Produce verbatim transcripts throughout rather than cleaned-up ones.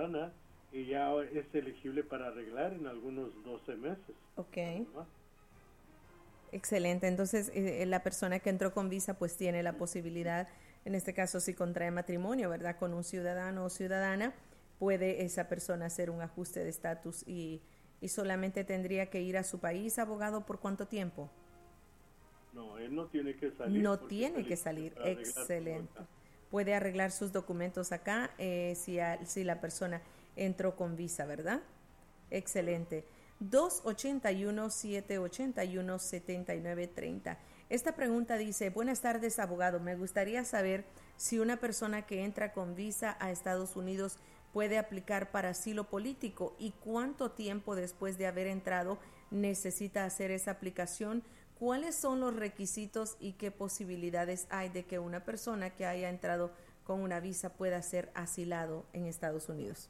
ciudadana y ya es elegible para arreglar en algunos doce meses. Ok. ¿No? Excelente. Entonces, eh, la persona que entró con visa pues tiene la posibilidad, en este caso si contrae matrimonio, ¿verdad? Con un ciudadano o ciudadana, puede esa persona hacer un ajuste de estatus y, y solamente tendría que ir a su país, abogado, ¿por cuánto tiempo? No, él no tiene que salir. No tiene que salir. Excelente. Puede arreglar sus documentos acá eh, si, a, si la persona entró con visa, ¿verdad? Excelente. dos ocho uno, siete ocho uno, siete nueve tres cero. Esta pregunta dice, buenas tardes, abogado. Me gustaría saber si una persona que entra con visa a Estados Unidos puede aplicar para asilo político y cuánto tiempo después de haber entrado necesita hacer esa aplicación. ¿Cuáles son los requisitos y qué posibilidades hay de que una persona que haya entrado con una visa pueda ser asilado en Estados Unidos?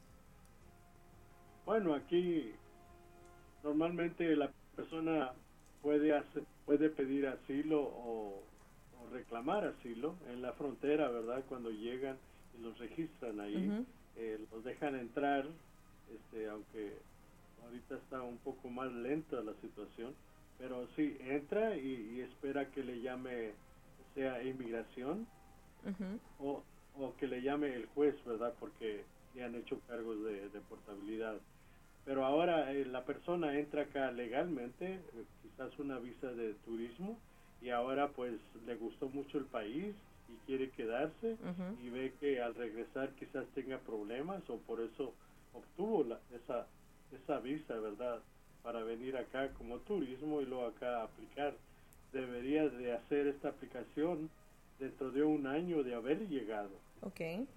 Bueno, aquí normalmente la persona puede hacer, puede pedir asilo o, o reclamar asilo en la frontera, ¿verdad? Cuando llegan y los registran ahí, uh-huh. eh, los dejan entrar, este, aunque ahorita está un poco más lenta la situación. Pero sí, entra y, y espera que le llame, sea inmigración, uh-huh. o, o que le llame el juez, ¿verdad? Porque le han hecho cargos de deportabilidad. Pero ahora eh, la persona entra acá legalmente, eh, quizás una visa de turismo, y ahora pues le gustó mucho el país y quiere quedarse, uh-huh. y ve que al regresar quizás tenga problemas, o por eso obtuvo la, esa, esa visa, ¿verdad?, para venir acá como turismo y luego acá aplicar. Debería de hacer esta aplicación dentro de un año de haber llegado. Okay.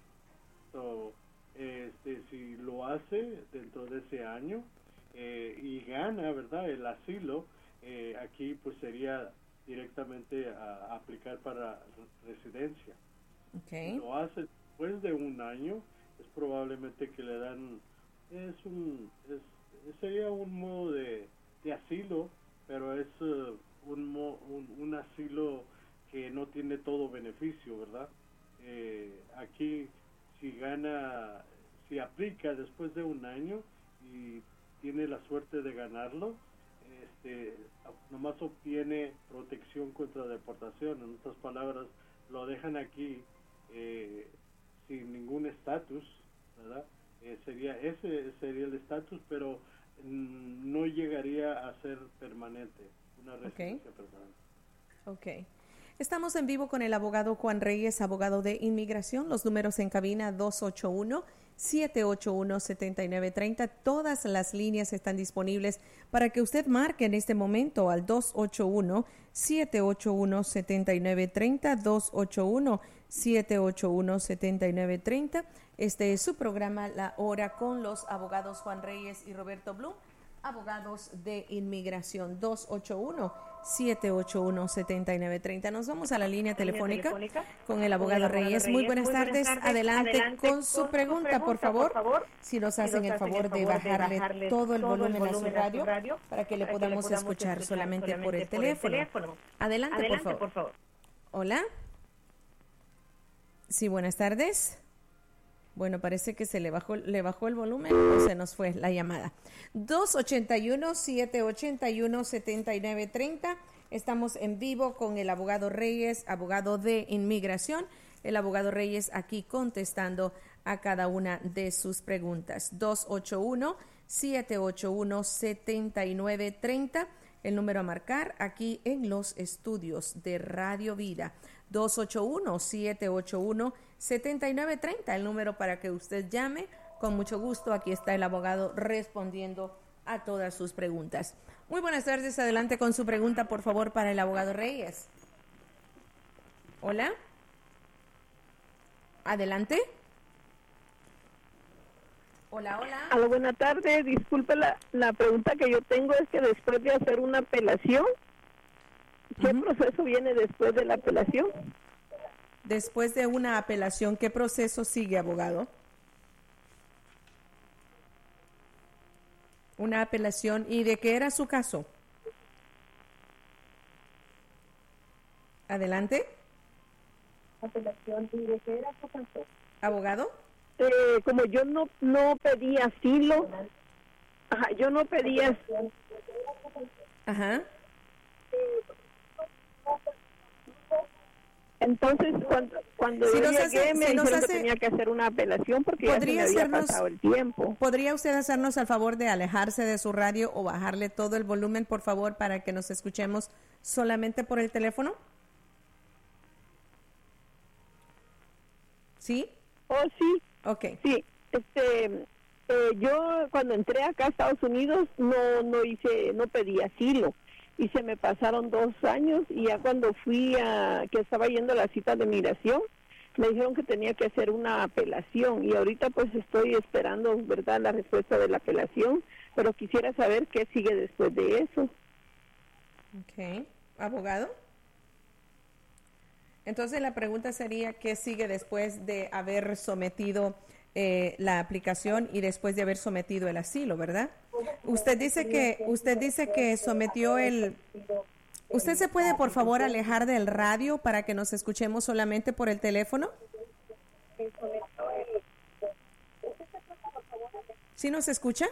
So, este, si lo hace dentro de ese año eh, y gana, ¿verdad?, el asilo, eh, aquí pues sería directamente a, a aplicar para residencia. Okay. Si lo hace después de un año, es probablemente que le dan, es un, es, sería un modo de, de asilo, pero es uh, un, mo, un, un asilo que no tiene todo beneficio, ¿verdad? Eh, aquí, si gana, si aplica después de un año y tiene la suerte de ganarlo, este, nomás obtiene protección contra deportación. En otras palabras, lo dejan aquí eh, sin ningún estatus, ¿verdad? Eh, sería ese sería el estatus, pero mm, no llegaría a ser permanente, una residencia okay. permanente. Ok. Estamos en vivo con el abogado Juan Reyes, abogado de inmigración. Los números en cabina dos ocho uno, siete ocho uno, siete nueve tres cero. Todas las líneas están disponibles para que usted marque en este momento al dos ocho uno, siete ocho uno, siete nueve tres cero, dos ocho uno, siete ocho uno, siete nueve tres cero. Este es su programa La Hora con los abogados Juan Reyes y Roberto Blum, abogados de inmigración. Dos ocho uno, siete ocho uno, siete nueve tres cero. Nos vamos a la línea telefónica, telefónica con el abogado, con el abogado Reyes. Reyes. Muy buenas, Muy buenas tardes. tardes. Adelante, Adelante con, con su pregunta, pregunta por, favor. por favor. Si nos hacen, si nos el, favor el favor de bajarle, de bajarle todo el volumen, todo el volumen a, su radio, a su radio para que le podamos, que le podamos escuchar, escuchar solamente, solamente por, el, por teléfono. el teléfono. Adelante, Adelante por, favor. por favor. Hola. Sí, buenas tardes. Bueno, parece que se le bajó, le bajó el volumen o se nos fue la llamada. dos ocho uno, siete ocho uno, siete nueve tres cero. Estamos en vivo con el abogado Reyes, abogado de inmigración. El abogado Reyes aquí contestando a cada una de sus preguntas. dos ocho uno, siete ocho uno, siete nueve tres cero. El número a marcar aquí en los estudios de Radio Vida. dos ocho uno, siete ocho uno, siete nueve tres cero, el número para que usted llame. Con mucho gusto, aquí está el abogado respondiendo a todas sus preguntas. Muy buenas tardes, adelante con su pregunta, por favor, para el abogado Reyes. Hola. Adelante. Hola, hola. Hola, buena tarde. Disculpe, la, la pregunta que yo tengo es que después de hacer una apelación, ¿qué uh-huh. proceso viene después de la apelación? Después de una apelación, ¿qué proceso sigue, abogado? Una apelación. ¿Y de qué era su caso? Adelante. Apelación. ¿Y de qué era su caso? Abogado. eh, como yo no no pedí asilo, ajá, yo no pedí asilo. Ajá. Entonces, cuando, cuando Si yo nos llegué, hace- me si nos dijeron hace- que tenía que hacer una apelación porque ya se me ¿Podría había hacernos- pasado el tiempo. ¿Podría usted hacernos el favor de alejarse de su radio o bajarle todo el volumen, por favor, para que nos escuchemos solamente por el teléfono? ¿Sí? Oh, sí, Ok. sí. Este, eh, yo cuando entré acá a Estados Unidos no no hice, no pedí asilo. Y se me pasaron dos años y ya cuando fui a, que estaba yendo a la cita de migración, me dijeron que tenía que hacer una apelación y ahorita pues estoy esperando, ¿verdad?, la respuesta de la apelación, pero quisiera saber qué sigue después de eso. Ok. ¿Abogado? Entonces la pregunta sería, ¿qué sigue después de haber sometido eh, la aplicación y después de haber sometido el asilo, verdad? Usted dice que, usted dice que sometió el... ¿Usted se puede, por favor, alejar del radio para que nos escuchemos solamente por el teléfono? ¿Sí nos escucha?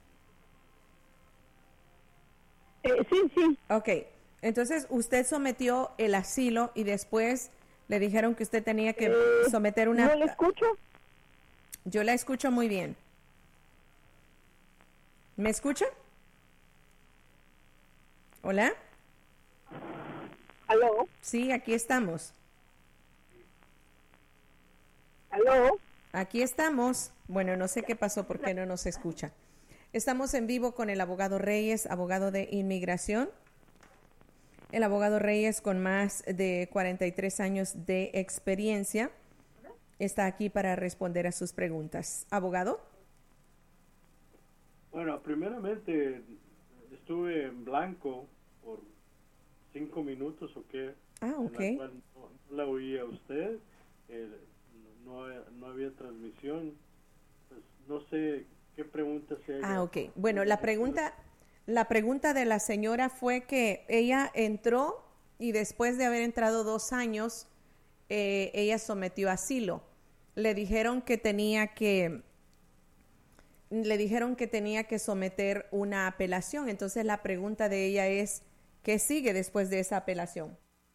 Eh, sí, sí. Ok. Entonces, usted sometió el asilo y después le dijeron que usted tenía que Eh, someter una... ¿No le escucho? Yo la escucho muy bien. ¿Me escucha? ¿Hola? ¿Aló? Sí, aquí estamos. ¿Aló? Aquí estamos. Bueno, no sé qué pasó, por qué no nos escucha. Estamos en vivo con el abogado Reyes, abogado de inmigración. El abogado Reyes, con más de cuarenta y tres años de experiencia, está aquí para responder a sus preguntas. ¿Abogado? Bueno, primeramente estuve en blanco por cinco minutos o qué. Ah, ok. En la cual no, no la oía usted, eh, no, no había transmisión. Pues no sé qué pregunta se haya. Ah, ok. Bueno, la pregunta, la pregunta de la señora fue que ella entró y después de haber entrado dos años, eh, ella sometió asilo. Le dijeron que tenía que, le dijeron que tenía que someter una apelación. Entonces la pregunta de ella es, ¿qué sigue después de esa apelación?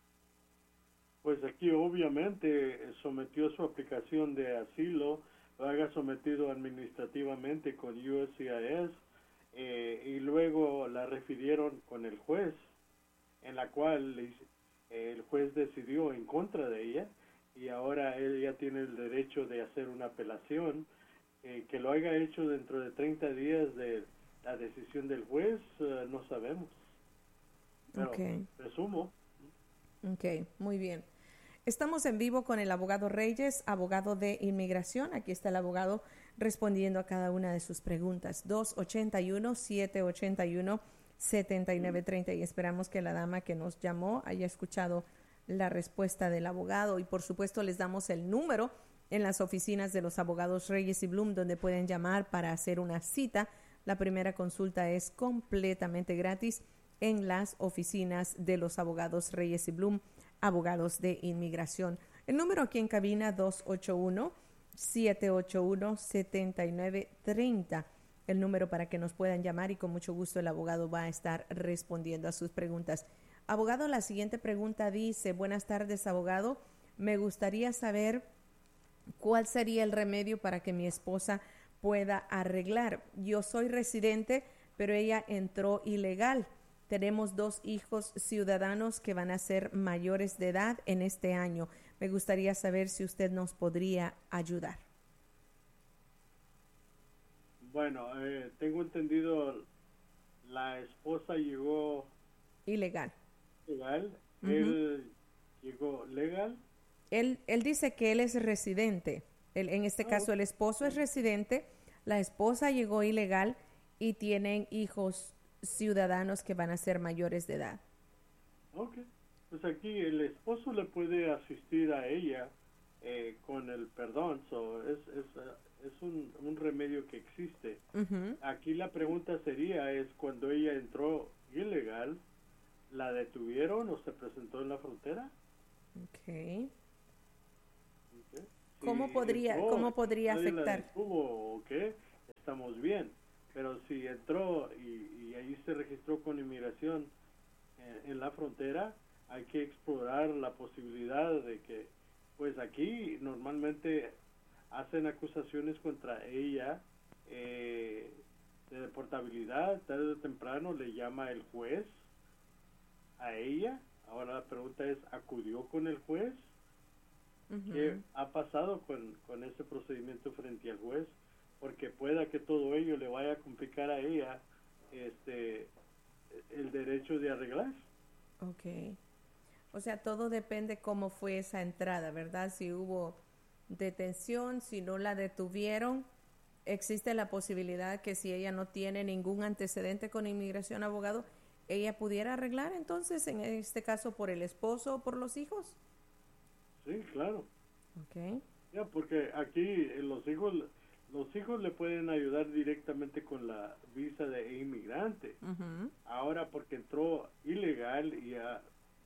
Pues aquí obviamente eh, sometió su aplicación de asilo, lo haga sometido administrativamente con U S C I S eh, y luego la refirieron con el juez, en la cual le, eh, el juez decidió en contra de ella y ahora ella tiene el derecho de hacer una apelación, eh, que lo haya hecho dentro de treinta días de la decisión del juez, uh, no sabemos, pero Okay. presumo. Ok, muy bien. Estamos en vivo con el abogado Reyes, abogado de inmigración. Aquí está el abogado respondiendo a cada una de sus preguntas. dos ocho uno, siete ocho uno, siete nueve tres cero y esperamos que la dama que nos llamó haya escuchado la respuesta del abogado y por supuesto les damos el número en las oficinas de los abogados Reyes y Bloom donde pueden llamar para hacer una cita. La primera consulta es completamente gratis en las oficinas de los abogados Reyes y Bloom, abogados de inmigración. El número aquí en cabina dos ocho uno, siete ocho uno, siete nueve tres cero, el número para que nos puedan llamar y con mucho gusto el abogado va a estar respondiendo a sus preguntas. Abogado, la siguiente pregunta dice, buenas tardes, abogado, me gustaría saber cuál sería el remedio para que mi esposa pueda arreglar. Yo soy residente, pero ella entró ilegal. Tenemos dos hijos ciudadanos que van a ser mayores de edad en este año. Me gustaría saber si usted nos podría ayudar. Bueno, eh, tengo entendido la esposa llegó Ilegal. legal, Ujú. él llegó legal. Él, él dice que él es residente. Él, en este Ah, caso, el esposo es residente, la esposa llegó ilegal y tienen hijos ciudadanos que van a ser mayores de edad. Ok, pues aquí el esposo le puede asistir a ella eh, con el perdón, so es, es, uh, es un, un remedio que existe. Ujú. Aquí la pregunta sería, es cuando ella entró ilegal, ¿la detuvieron o se presentó en la frontera? Okay. Ok. ¿Cómo si podría, entró, cómo podría nadie la afectar? detuvo o qué, estamos bien. Pero si entró y, y ahí se registró con inmigración en, en la frontera, hay que explorar la posibilidad de que, pues aquí normalmente hacen acusaciones contra ella eh, de deportabilidad, tarde o temprano le llama el juez a ella. Ahora la pregunta es, ¿acudió con el juez? Uh-huh. ¿Qué ha pasado con, con ese procedimiento frente al juez? Porque pueda que todo ello le vaya a complicar a ella este el derecho de arreglar. Ok. O sea, todo depende cómo fue esa entrada, ¿verdad? Si hubo detención, si no la detuvieron, existe la posibilidad que si ella no tiene ningún antecedente con inmigración, abogado, ella pudiera arreglar entonces, en este caso, por el esposo o por los hijos. Sí, claro. Ok. Ya, porque aquí eh, los hijos los hijos le pueden ayudar directamente con la visa de inmigrante. Uh-huh. Ahora porque entró ilegal y ya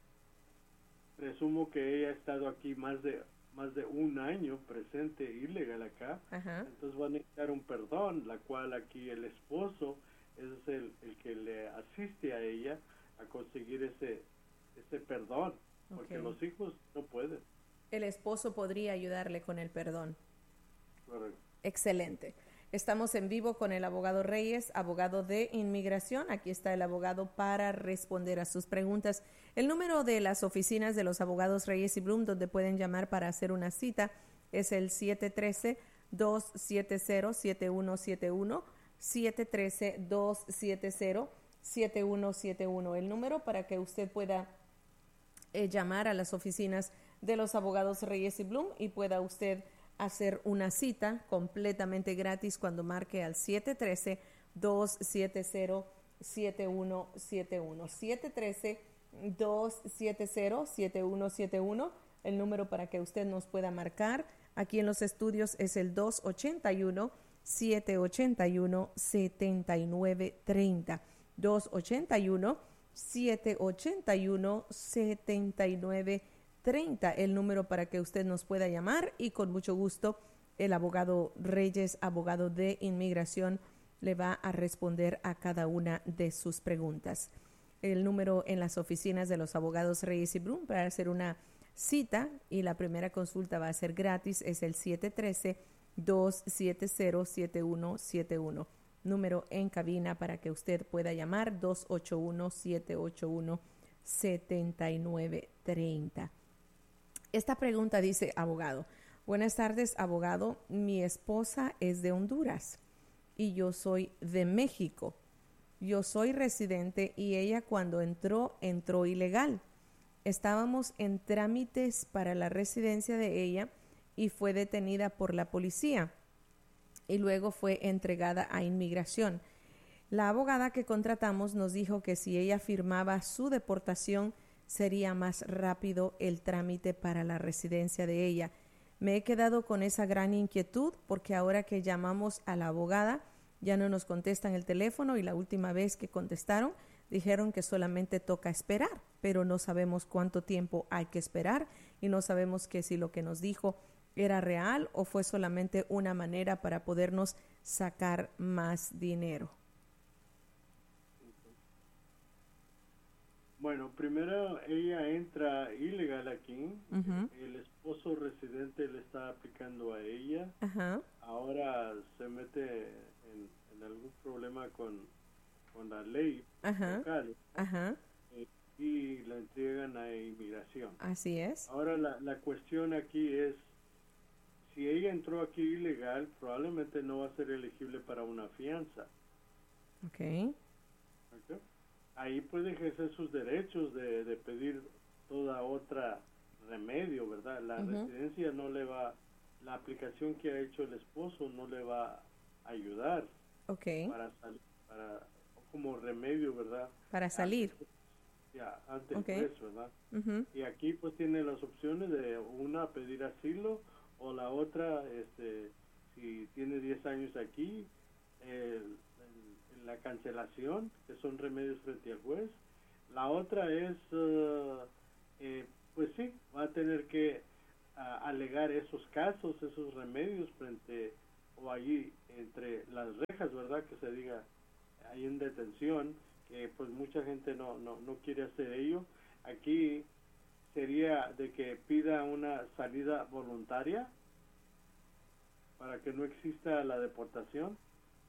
presumo que ella ha estado aquí más de más de un año presente ilegal acá, Uh-huh. entonces va a necesitar un perdón, la cual aquí el esposo es el, el que le asiste a ella a conseguir ese ese perdón, porque Okay. los hijos no pueden. El esposo podría ayudarle con el perdón. Correcto. Excelente. Estamos en vivo con el abogado Reyes, abogado de inmigración. Aquí está el abogado para responder a sus preguntas. El número de las oficinas de los abogados Reyes y Bloom, donde pueden llamar para hacer una cita, es el siete uno tres, dos siete cero, siete uno siete uno, siete uno tres, dos siete cero, siete uno siete uno. El número para que usted pueda eh, llamar a las oficinas de los abogados Reyes y Bloom y pueda usted hacer una cita completamente gratis cuando marque al siete uno tres, dos siete cero, siete uno siete uno. siete uno tres, dos siete cero, siete uno siete uno. El número para que usted nos pueda marcar aquí en los estudios es el dos ocho uno, siete ocho uno, siete nueve tres cero. dos ocho uno, siete ocho uno, siete nueve treinta, el número para que usted nos pueda llamar y con mucho gusto el abogado Reyes, abogado de inmigración, le va a responder a cada una de sus preguntas. El número en las oficinas de los abogados Reyes y Bloom para hacer una cita y la primera consulta va a ser gratis es el siete uno tres, dos siete cero, siete uno siete uno. Número en cabina para que usted pueda llamar dos ocho uno, siete ocho uno, siete nueve tres cero. Esta pregunta dice, abogado, buenas tardes, abogado, mi esposa es de Honduras y yo soy de México. Yo soy residente y ella cuando entró, entró ilegal. Estábamos en trámites para la residencia de ella y fue detenida por la policía y luego fue entregada a inmigración. La abogada que contratamos nos dijo que si ella firmaba su deportación, sería más rápido el trámite para la residencia de ella. Me he quedado con esa gran inquietud porque ahora que llamamos a la abogada ya no nos contestan el teléfono y la última vez que contestaron dijeron que solamente toca esperar, pero no sabemos cuánto tiempo hay que esperar y no sabemos que si lo que nos dijo era real o fue solamente una manera para podernos sacar más dinero. Bueno, primero ella entra ilegal aquí, Uh-huh. el esposo residente le está aplicando a ella, Uh-huh. ahora se mete en, en algún problema con, con la ley Uh-huh. local Uh-huh. eh, y la entregan a inmigración. Así es. Ahora la, la cuestión aquí es, si ella entró aquí ilegal, probablemente no va a ser elegible para una fianza. Okay. ¿Ok? Ahí puede ejercer sus derechos de, de pedir toda otra remedio, ¿verdad? La Uh-huh. residencia no le va, la aplicación que ha hecho el esposo no le va a ayudar Okay. para salir, para, como remedio, ¿verdad? Para salir. Ante, ya, ante Okay. el juez, ¿verdad? Uh-huh. Y aquí pues tiene las opciones de una pedir asilo o la otra, este, si tiene diez años aquí, el, el, la cancelación, que son remedios frente al juez. La otra es, uh, eh, pues sí, va a tener que a alegar esos casos, esos remedios frente o allí entre las rejas, ¿verdad? Que se diga ahí en detención, que pues mucha gente no, no, no quiere hacer ello. Aquí sería de que pida una salida voluntaria para que no exista la deportación.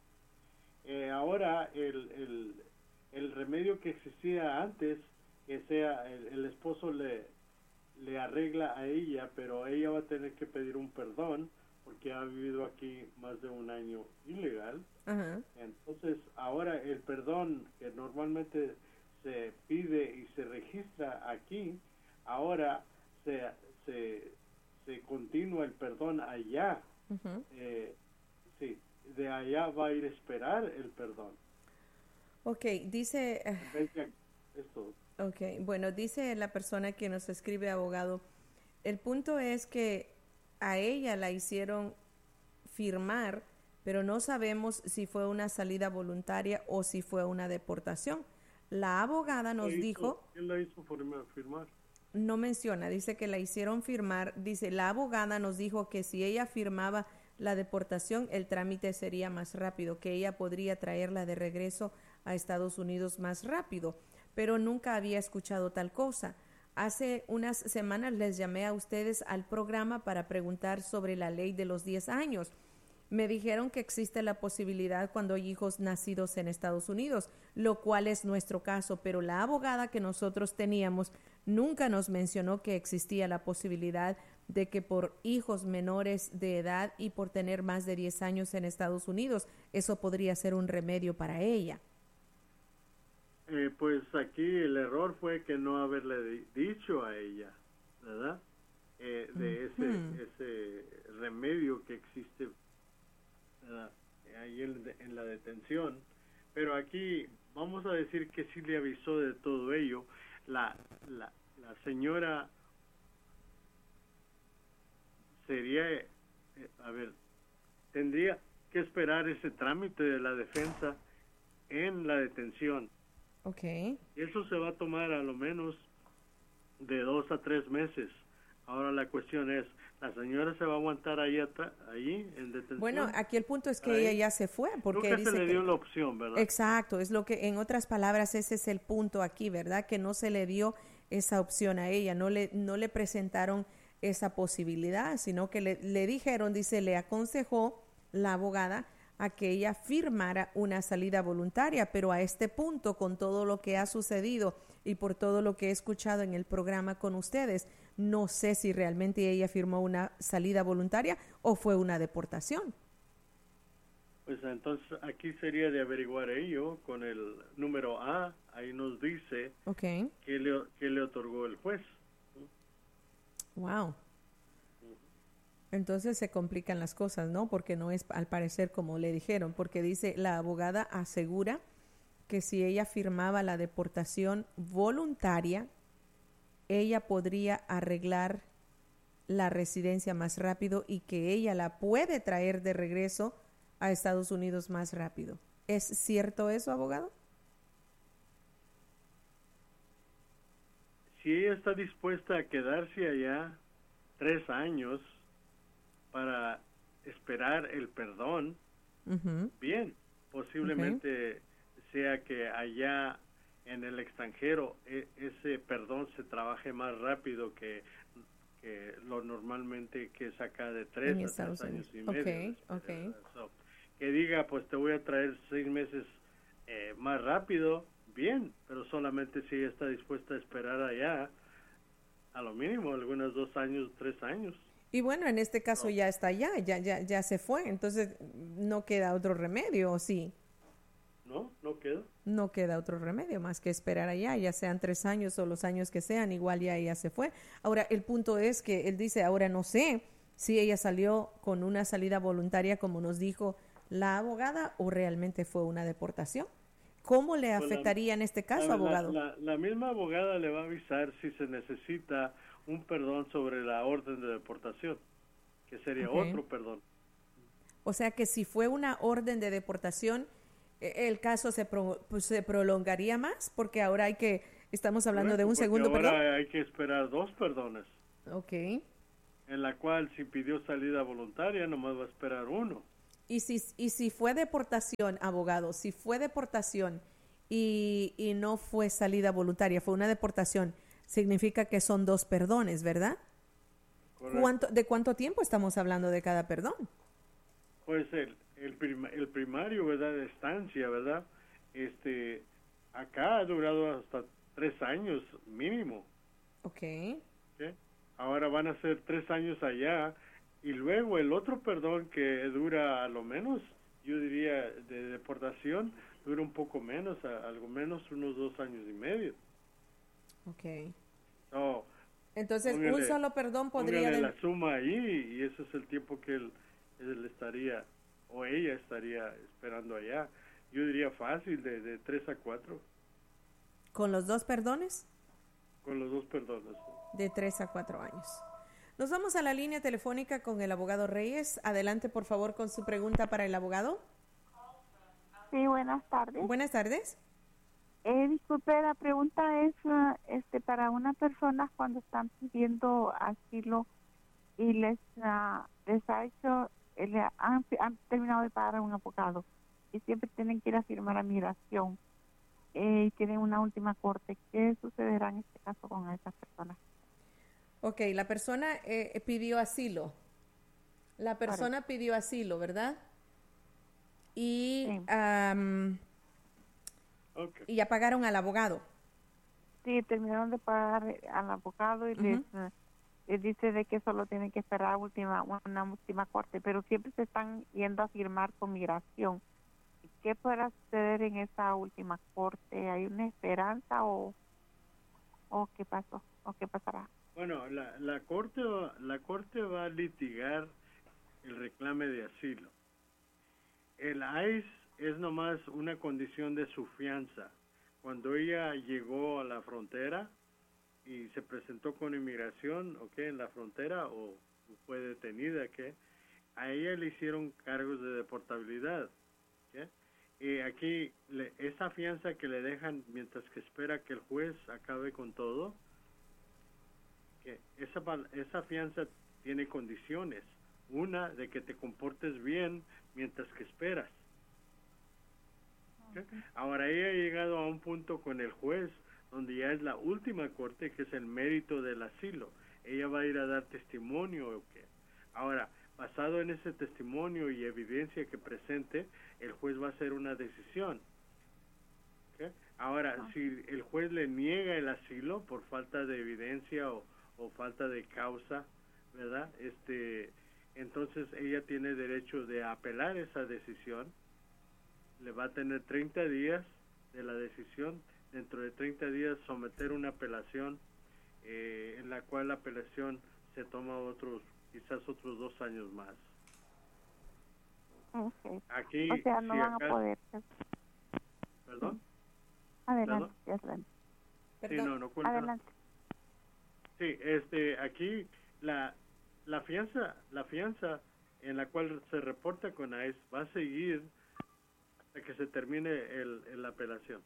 Eh, ahora el, el, el remedio que existía antes, que sea el, el esposo le, le arregla a ella, pero ella va a tener que pedir un perdón porque ha vivido aquí más de un año ilegal. Uh-huh. Entonces ahora el perdón que normalmente se pide y se registra aquí, ahora se, se, se continúa el perdón allá. Uh-huh. Eh, sí, de allá va a ir a esperar el perdón. Ok, dice... Esto. Ok, bueno, dice la persona que nos escribe, abogado, el punto es que a ella la hicieron firmar, pero no sabemos si fue una salida voluntaria o si fue una deportación. La abogada nos hizo, dijo... ¿Quién la hizo firmar? No menciona, dice que la hicieron firmar. Dice, la abogada nos dijo que si ella firmaba la deportación, el trámite sería más rápido, que ella podría traerla de regreso a Estados Unidos más rápido, pero nunca había escuchado tal cosa. Hace unas semanas les llamé a ustedes al programa para preguntar sobre la ley de los diez años. Me dijeron que existe la posibilidad cuando hay hijos nacidos en Estados Unidos, lo cual es nuestro caso, pero la abogada que nosotros teníamos nunca nos mencionó que existía la posibilidad de que por hijos menores de edad y por tener más de diez años en Estados Unidos, eso podría ser un remedio para ella. Eh, pues aquí el error fue que no haberle dicho a ella, ¿verdad? Eh, de ese, uh-huh. ese remedio que existe, ¿verdad? Ahí en, en la detención. Pero aquí vamos a decir que sí le avisó de todo ello. La, la, la señora sería, eh, a ver, tendría que esperar ese trámite de la defensa en la detención. Okay. Eso se va a tomar a lo menos de dos a tres meses. Ahora la cuestión es, ¿la señora se va a aguantar ahí atrás, ahí en detención? Bueno, aquí el punto es que ahí. ella ya se fue. Porque Nunca dice se le dio que... la opción, ¿verdad? Exacto, es lo que, en otras palabras, ese es el punto aquí, ¿verdad? Que no se le dio esa opción a ella, no le, no le presentaron esa posibilidad, sino que le, le dijeron, dice, le aconsejó la abogada a que ella firmara una salida voluntaria, pero a este punto, con todo lo que ha sucedido y por todo lo que he escuchado en el programa con ustedes, no sé si realmente ella firmó una salida voluntaria o fue una deportación. Pues entonces aquí sería de averiguar ello con el número A, ahí nos dice okay. qué le, qué le otorgó el juez. Wow. Entonces se complican las cosas, ¿no? Porque no es al parecer como le dijeron, porque dice la abogada asegura que si ella firmaba la deportación voluntaria, ella podría arreglar la residencia más rápido y que ella la puede traer de regreso a Estados Unidos más rápido. ¿Es cierto eso, abogado? Si ella está dispuesta a quedarse allá tres años para esperar el perdón, uh-huh. bien, posiblemente okay. sea que allá en el extranjero e- ese perdón se trabaje más rápido que, que lo normalmente que es acá de tres en a Estados tres Unidos. años y medio. Okay, okay. So, que diga, pues te voy a traer seis meses eh, más rápido, bien, pero solamente si ella está dispuesta a esperar allá a lo mínimo algunos dos años, tres años. Y bueno, en este caso no. ya está allá, ya, ya, ya se fue, entonces no queda otro remedio, ¿o sí? No, no queda. No queda otro remedio más que esperar allá, ya sean tres años o los años que sean, igual ya ella se fue. Ahora, el punto es que él dice, ahora no sé si ella salió con una salida voluntaria, como nos dijo la abogada, o realmente fue una deportación. ¿Cómo le afectaría pues la, en este caso, la, abogado? La, la, la misma abogada le va a avisar si se necesita un perdón sobre la orden de deportación, que sería okay. otro perdón. O sea que si fue una orden de deportación, el caso se, pro, pues, se prolongaría más, porque ahora hay que, estamos hablando Correcto, de un segundo ahora perdón. Hay que esperar dos perdones. Ok. en la cual si pidió salida voluntaria, nomás va a esperar uno. Y si, y si fue deportación, abogado, si fue deportación y, y no fue salida voluntaria, fue una deportación, significa que son dos perdones, ¿verdad? ¿Cuánto, ¿De cuánto tiempo estamos hablando de cada perdón? Pues el, el, prim, el primario, ¿verdad? De estancia, ¿verdad? Este, acá ha durado hasta tres años mínimo. Ok. ¿Sí? Ahora van a ser tres años allá. Y luego el otro perdón que dura a lo menos, yo diría, de deportación, dura un poco menos, a, algo menos unos dos años y medio. Ok. So, Entonces, póngale, un solo perdón podría... Póngale la suma ahí y ese es el tiempo que él, él estaría, o ella estaría esperando allá. Yo diría fácil, de, de tres a cuatro. ¿Con los dos perdones? Con los dos perdones. De tres a cuatro años. Nos vamos a la línea telefónica con el abogado Reyes. Adelante, por favor, con su pregunta para el abogado. Sí, buenas tardes. Buenas tardes. Eh, disculpe, la pregunta es uh, este para una persona cuando están pidiendo asilo y les, uh, les ha hecho, eh, le han, han terminado de pagar a un abogado y siempre tienen que ir a firmar a migración eh, y tienen una última corte. ¿Qué sucederá en este caso con esas personas? Ok, la persona eh, pidió asilo. La persona Correcto. pidió asilo, ¿verdad? Y, sí. um, okay. y ya pagaron al abogado. Sí, terminaron de pagar al abogado y uh-huh. les, uh, les dice de que solo tienen que esperar última, una última corte, pero siempre se están yendo a firmar con migración. ¿Qué podrá suceder en esa última corte? ¿Hay una esperanza o, o qué pasó o qué pasará? Bueno, la, la corte la corte va a litigar el reclame de asilo. El I C E es nomás una condición de su fianza. Cuando ella llegó a la frontera y se presentó con inmigración, ¿ok? En la frontera o fue detenida, ¿qué? A ella le hicieron cargos de deportabilidad, ¿qué? Y aquí le, esa fianza que le dejan mientras que espera que el juez acabe con todo. Esa, esa fianza tiene condiciones. Una, de que te comportes bien mientras que esperas. ¿Okay? Ahora ella ha llegado a un punto con el juez donde ya es la última corte, que es el mérito del asilo. Ella va a ir a dar testimonio. ¿Okay? Ahora, basado en ese testimonio y evidencia que presente, el juez va a hacer una decisión. ¿Okay? Ahora, uh-huh. si el juez le niega el asilo por falta de evidencia o o falta de causa, ¿verdad? Este, entonces ella tiene derecho de apelar esa decisión. Le va a tener treinta días de la decisión. Dentro de treinta días someter una apelación eh, en la cual la apelación se toma otros, quizás otros dos años más. Okay. Aquí, o sea, no si van acá, a poder. ¿Perdón? Adelante, ¿Perdón? adelante. Sí, no, no cuenta. Adelante. Sí, este, aquí la la fianza, la fianza en la cual se reporta con I C E va a seguir hasta que se termine el, el la apelación.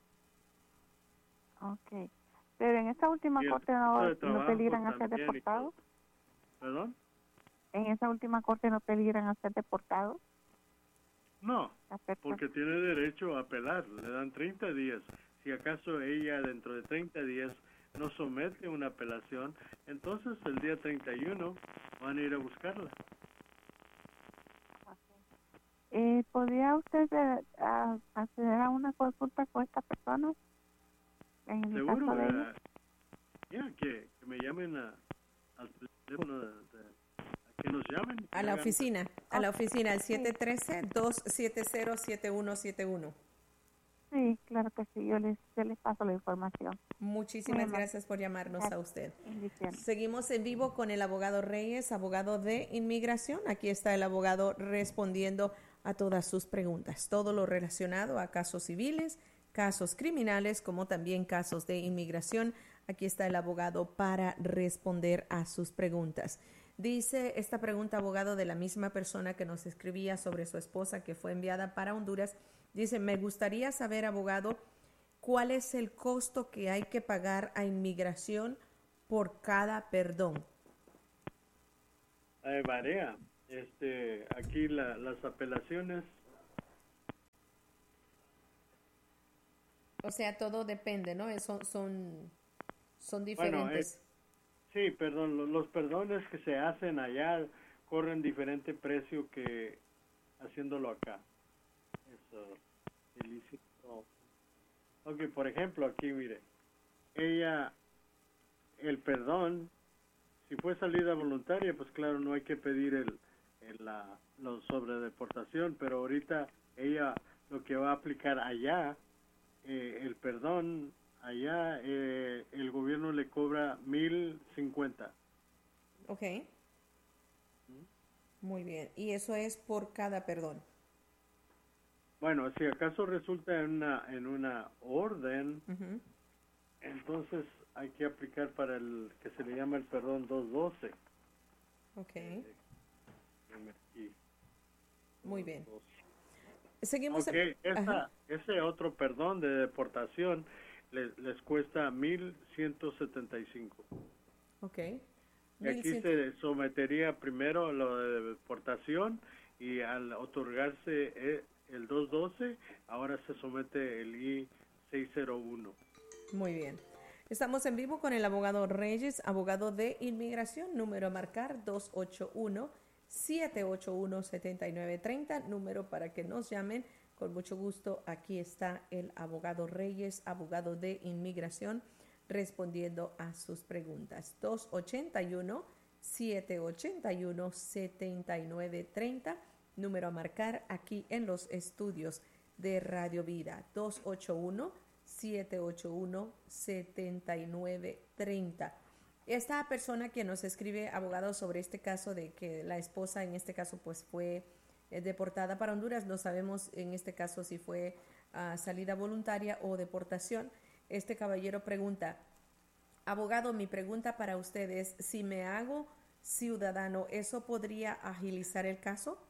Okay, pero en esta última y corte no, no peligran a ser deportados. ¿Perdón? En esa última corte no peligran a ser deportados. No, porque tiene derecho a apelar. Le dan treinta días. Si acaso ella dentro de treinta días no somete una apelación, entonces el día treinta y uno van a ir a buscarla. Okay. Eh, ¿Podría usted eh, a, acceder a una consulta con esta persona? En el Seguro, caso de uh, ella? yeah, que, que me llamen a, al teléfono, de, de, a que nos llamen. A la oficina, a la oficina, al siete uno tres, dos siete cero, siete uno siete uno. Sí, claro que sí, yo les, yo les paso la información. Muchísimas Muy gracias por llamarnos gracias. a usted. Seguimos en vivo con el abogado Reyes, abogado de inmigración. Aquí está el abogado respondiendo a todas sus preguntas, todo lo relacionado a casos civiles, casos criminales, como también casos de inmigración. Aquí está el abogado para responder a sus preguntas. Dice esta pregunta, abogado, de la misma persona que nos escribía sobre su esposa que fue enviada para Honduras. Dice, me gustaría saber, abogado, cuál es el costo que hay que pagar a inmigración por cada perdón. eh, varía. Este, aquí la, las apelaciones. O sea, todo depende, ¿no? Eh, Son, son, son Bueno, eh, diferentes. sí, perdón, lo- los perdones que se hacen allá corren diferente precio que haciéndolo acá. Eso, ilícito. Ok, por ejemplo, aquí mire, ella, el perdón, si fue salida voluntaria, pues claro, no hay que pedir el, el la, lo sobre deportación, pero ahorita ella lo que va a aplicar allá, eh, el perdón, allá eh, el gobierno le cobra mil cincuenta. Ok. Muy bien. Y eso es por cada perdón. Bueno, si acaso resulta en una en una orden, Ujú. entonces hay que aplicar para el que se le llama el perdón doscientos doce. Ok. Eh, déjame aquí. Muy bien. doscientos doce. Seguimos. Ok, en- esa, Ajá. ese otro perdón de deportación les, les cuesta mil ciento setenta y cinco. Ok. Y aquí mil cien. se sometería primero a lo de deportación y al otorgarse eh, el doscientos doce, ahora se somete el I seiscientos uno. Muy bien. Estamos en vivo con el abogado Reyes, abogado de inmigración, número a marcar dos ocho uno, siete ocho uno, siete nueve tres cero, número para que nos llamen. Con mucho gusto, aquí está el abogado Reyes, abogado de inmigración, respondiendo a sus preguntas. dos ocho uno, siete ocho uno, siete nueve tres cero, número a marcar aquí en los estudios de Radio Vida. dos ocho uno, siete ocho uno, siete nueve tres cero. Esta persona que nos escribe, abogado, sobre este caso de que la esposa en este caso pues fue eh, deportada para Honduras, no sabemos en este caso si fue uh, salida voluntaria o deportación. Este caballero pregunta, abogado, mi pregunta para usted es, si me hago ciudadano, ¿eso podría agilizar el caso?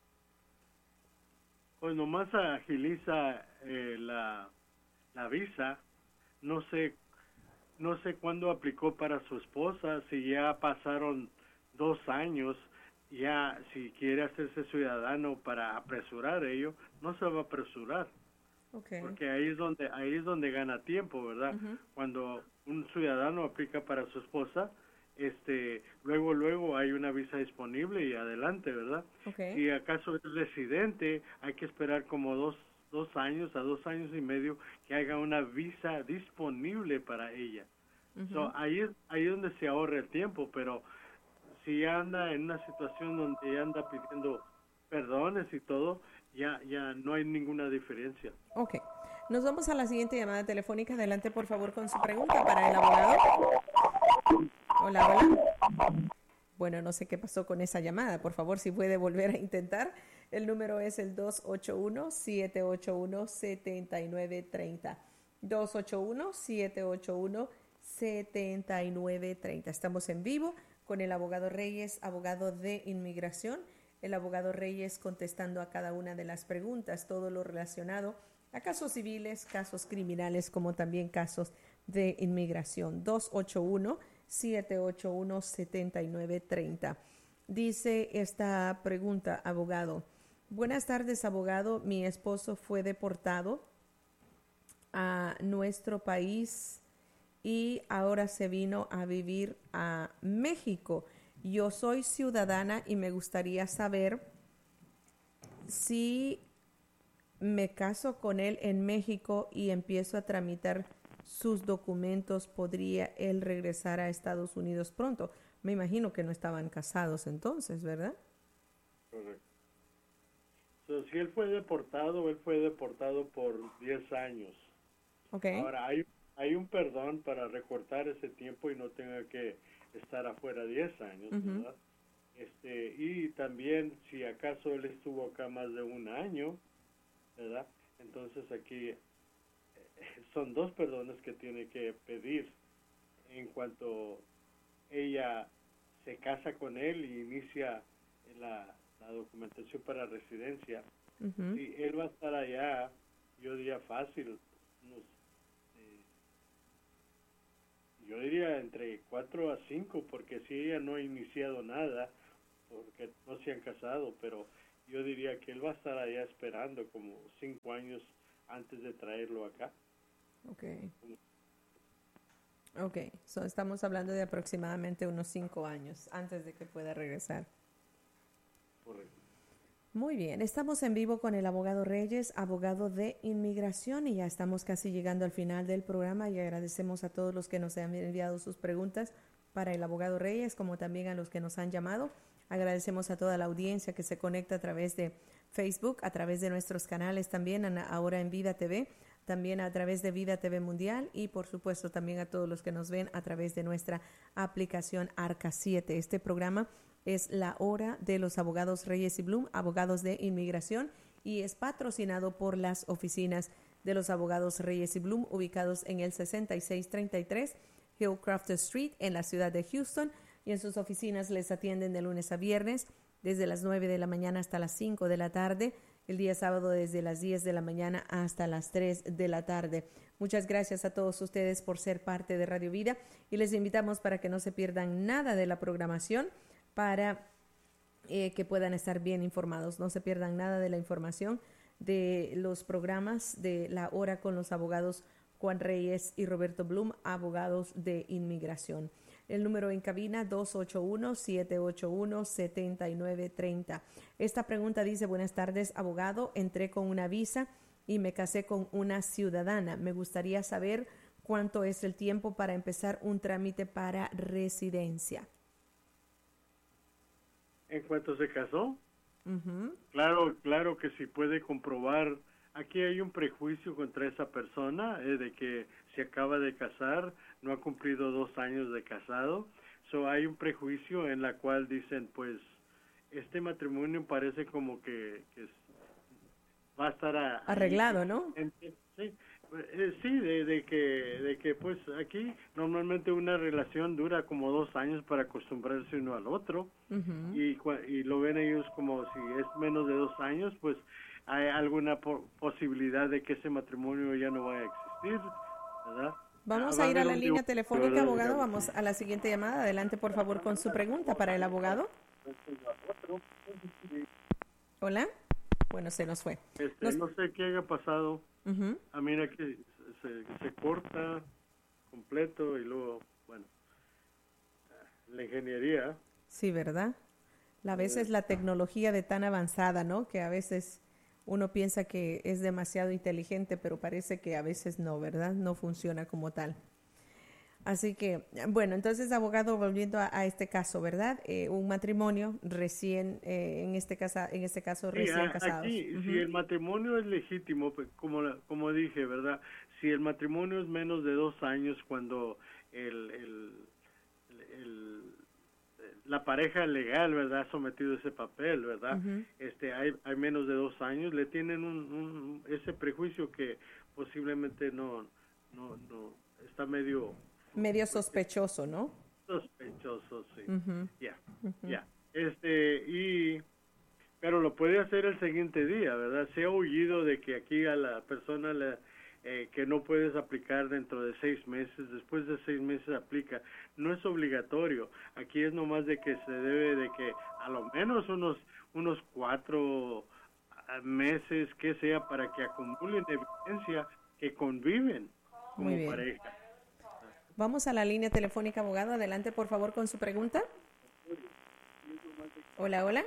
Pues nomás agiliza eh, la, la visa. No sé, no sé cuándo aplicó para su esposa, si ya pasaron dos años, ya si quiere hacerse ciudadano para apresurar ello, no se va a apresurar. Okay. Porque ahí es donde ahí es donde gana tiempo, ¿verdad? Uh-huh. Cuando un ciudadano aplica para su esposa, este, luego luego hay una visa disponible y adelante, ¿verdad? Okay. Si acaso es residente, hay que esperar como dos dos años a dos años y medio que haya una visa disponible para ella. Uh-huh. So, ahí es ahí es donde se ahorra el tiempo, pero si anda en una situación donde ya anda pidiendo perdones y todo, ya ya no hay ninguna diferencia. Ok. Nos vamos a la siguiente llamada telefónica. Adelante, por favor, con su pregunta para el abogado. Hola, hola. Bueno, no sé qué pasó con esa llamada. Por favor, si puede volver a intentar. El número es el dos ocho uno, siete ocho uno, siete nueve tres cero. dos ocho uno, siete ocho uno, siete nueve tres cero. Estamos en vivo con el abogado Reyes, abogado de inmigración. El abogado Reyes contestando a cada una de las preguntas, todo lo relacionado a casos civiles, casos criminales, como también casos de inmigración. dos ocho uno, siete ocho uno, siete nueve tres cero. Dice esta pregunta, abogado. Buenas tardes, abogado. Mi esposo fue deportado a nuestro país y ahora se vino a vivir a México. Yo soy ciudadana y me gustaría saber si me caso con él en México y empiezo a tramitar sus documentos, ¿podría él regresar a Estados Unidos pronto? Me imagino que no estaban casados entonces, ¿verdad? Correcto. So, si él fue deportado, él fue deportado por diez años. Okay. Ahora, hay, hay un perdón para recortar ese tiempo y no tenga que estar afuera diez años, Uh-huh. ¿verdad? Este, y también, si acaso él estuvo acá más de un año, ¿verdad? Entonces aquí eh, son dos perdones que tiene que pedir en cuanto ella se casa con él y inicia la, la documentación para residencia. Uh-huh. Si él va a estar allá, yo diría fácil, unos, eh, yo diría entre cuatro a cinco, porque si ella no ha iniciado nada, porque no se han casado, pero yo diría que él va a estar allá esperando como cinco años antes de traerlo acá. Okay. Ok, so estamos hablando de aproximadamente unos cinco años antes de que pueda regresar. Correcto. Muy bien, estamos en vivo con el abogado Reyes, abogado de inmigración, y ya estamos casi llegando al final del programa y agradecemos a todos los que nos han enviado sus preguntas para el abogado Reyes, como también a los que nos han llamado. Agradecemos a toda la audiencia que se conecta a través de Facebook, a través de nuestros canales también, ahora en Vida T V, también a través de Vida T V Mundial y por supuesto también a todos los que nos ven a través de nuestra aplicación Arca siete. Este programa es la hora de los abogados Reyes y Bloom, abogados de inmigración, y es patrocinado por las oficinas de los abogados Reyes y Bloom, ubicados en el sesenta y seis treinta y tres Hillcroft Street en la ciudad de Houston, y en sus oficinas les atienden de lunes a viernes desde las nueve de la mañana hasta las cinco de la tarde, el día sábado desde las diez de la mañana hasta las tres de la tarde. Muchas gracias a todos ustedes por ser parte de Radio Vida y les invitamos para que no se pierdan nada de la programación, para eh, que puedan estar bien informados. No se pierdan nada de la información de los programas de La Hora con los abogados Juan Reyes y Roberto Bloom, abogados de inmigración. El número en cabina dos ocho uno, siete ocho uno, siete nueve tres cero. Esta pregunta dice: buenas tardes, abogado. Entré con una visa y me casé con una ciudadana. Me gustaría saber cuánto es el tiempo para empezar un trámite para residencia. ¿En cuanto se casó? Uh-huh. Claro, claro que si puede comprobar. Aquí hay un prejuicio contra esa persona eh, de que se acaba de casar, no ha cumplido dos años de casado. So hay un prejuicio en la cual dicen, pues, este matrimonio parece como que, que va a estar a, arreglado, ahí, ¿no? En, sí, eh, sí de, de que de que pues aquí normalmente una relación dura como dos años para acostumbrarse uno al otro. Uh-huh. y, y lo ven ellos como si es menos de dos años, pues hay alguna po- posibilidad de que ese matrimonio ya no vaya a existir, ¿verdad? Vamos Ah, a ir a la un línea divorcio, telefónica, ¿verdad? abogado. Vamos a la siguiente llamada. Adelante, por favor, con su pregunta para el abogado. Hola. Bueno, se nos fue. Este, nos... No sé qué haya pasado. Uh-huh. A mí que se, se corta completo y luego, bueno, la ingeniería. Sí, ¿verdad? A veces la tecnología de tan avanzada, ¿no? Que a veces uno piensa que es demasiado inteligente, pero parece que a veces no, ¿verdad? No funciona como tal. Así que, bueno, entonces, abogado, volviendo a, a este caso, ¿verdad? Eh, un matrimonio recién, eh, en este caso, en este caso Sí, recién a, casados. Aquí, uh-huh. Si el matrimonio es legítimo, pues, como como dije, ¿verdad? Si el matrimonio es menos de dos años cuando el, el, el la pareja legal, ¿verdad?, ha sometido ese papel, ¿verdad? Uh-huh. Este, hay, hay menos de dos años, le tienen un, un ese prejuicio que posiblemente no, no, no, está medio... Medio sospechoso, ¿no? Sospechoso, sí. Ya, Uh-huh. yeah, uh-huh. ya. Yeah. Este, y... Pero lo puede hacer el siguiente día, ¿verdad? Se ha oído de que aquí a la persona le... Eh, que no puedes aplicar dentro de seis meses, después de seis meses aplica. No es obligatorio. Aquí es nomás de que se debe de que a lo menos unos unos cuatro meses, que sea, para que acumulen evidencia que conviven como Muy bien. pareja. Vamos a la línea telefónica, abogado. Adelante, por favor, con su pregunta. Hola, hola.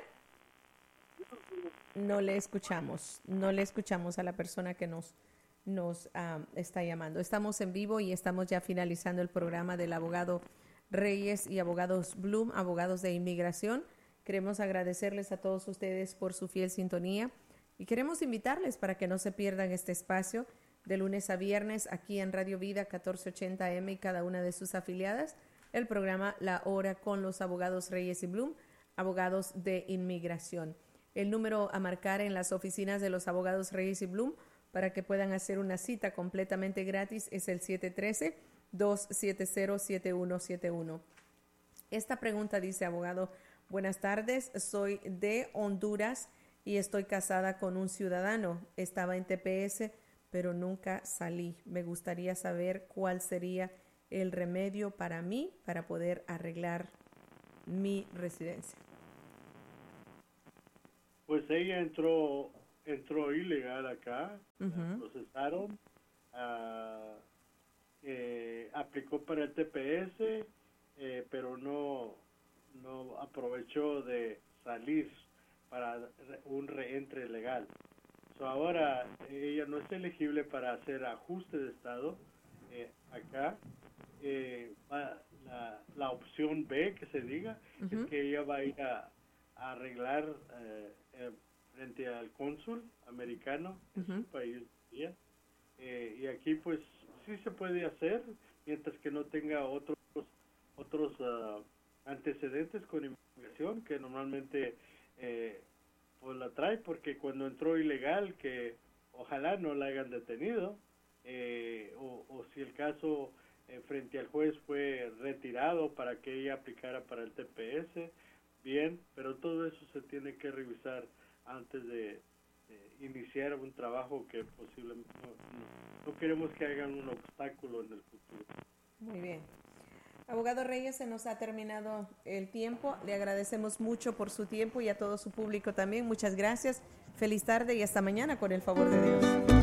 No le escuchamos. No le escuchamos a la persona que nos... nos um, está llamando. Estamos en vivo y estamos ya finalizando el programa del abogado Reyes y abogados Bloom, abogados de inmigración. Queremos agradecerles a todos ustedes por su fiel sintonía y queremos invitarles para que no se pierdan este espacio de lunes a viernes aquí en Radio Vida catorce ochenta A M y cada una de sus afiliadas, el programa La Hora con los abogados Reyes y Bloom, abogados de inmigración. El número a marcar en las oficinas de los abogados Reyes y Bloom para que puedan hacer una cita completamente gratis es el siete uno tres, dos siete cero, siete uno siete uno. Esta pregunta dice, abogado, buenas tardes, soy de Honduras y estoy casada con un ciudadano. Estaba en T P S, pero nunca salí. Me gustaría saber cuál sería el remedio para mí para poder arreglar mi residencia. pues ella entró entró ilegal acá, Uh-huh. la procesaron, uh, eh, aplicó para el T P S, eh, pero no no aprovechó de salir para un reentre legal. So, ahora ella no es elegible para hacer ajuste de estado eh, acá. Eh, va, la, la opción B, que se diga, Uh-huh. es que ella va a ir a, a arreglar eh, eh, frente al cónsul americano en Uh-huh. su país. Eh, y aquí pues sí se puede hacer, mientras que no tenga otros otros uh, antecedentes con inmigración, que normalmente eh, pues la trae, porque cuando entró ilegal, que ojalá no la hayan detenido, eh, o, o si el caso eh, frente al juez fue retirado para que ella aplicara para el T P S, bien, pero todo eso se tiene que revisar antes de, de iniciar un trabajo que posiblemente no, no, no queremos que hagan un obstáculo en el futuro. Muy bien. Abogado Reyes, se nos ha terminado el tiempo. Le agradecemos mucho por su tiempo y a todo su público también. Muchas gracias. Feliz tarde y hasta mañana, con el favor de Dios.